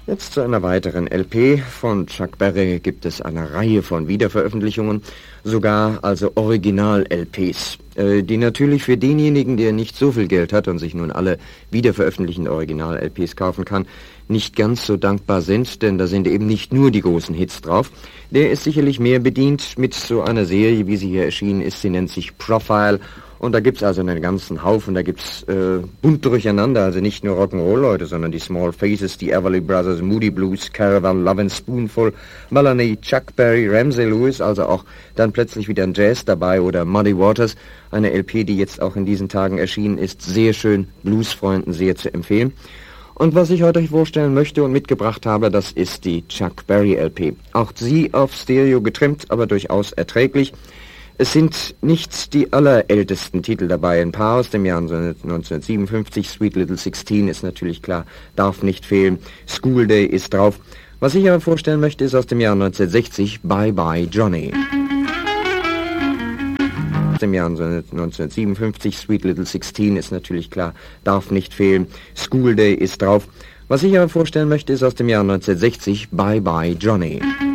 Jetzt zu einer weiteren LP. Von Chuck Berry gibt es eine Reihe von Wiederveröffentlichungen, sogar also Original-LPs, die natürlich für denjenigen, der nicht so viel Geld hat und sich nun alle wiederveröffentlichten Original-LPs kaufen kann, nicht ganz so dankbar sind, denn da sind eben nicht nur die großen Hits drauf. Der ist sicherlich mehr bedient mit so einer Serie, wie sie hier erschienen ist. Sie nennt sich Profile. Und da gibt's also einen ganzen Haufen, da gibt's bunt durcheinander, also nicht nur Rock'n'Roll-Leute, sondern die Small Faces, die Everly Brothers, Moody Blues, Caravan, Love and Spoonful, Melanie, Chuck Berry, Ramsey Lewis, also auch dann plötzlich wieder ein Jazz dabei oder Muddy Waters, eine LP, die jetzt auch in diesen Tagen erschienen ist, sehr schön, Bluesfreunden sehr zu empfehlen. Und was ich heute euch vorstellen möchte und mitgebracht habe, das ist die Chuck Berry LP. Auch sie auf Stereo getrimmt, aber durchaus erträglich. Es sind nicht die allerältesten Titel dabei. Ein paar aus dem Jahr 1957. Sweet Little 16 ist natürlich klar, darf nicht fehlen. School Day ist drauf. Was ich aber vorstellen möchte, ist aus dem Jahr 1960 Bye Bye Johnny. Aus dem Jahr 1957. Sweet Little 16 ist natürlich klar, darf nicht fehlen. School Day ist drauf. Was ich aber vorstellen möchte, ist aus dem Jahr 1960 Bye Bye Johnny.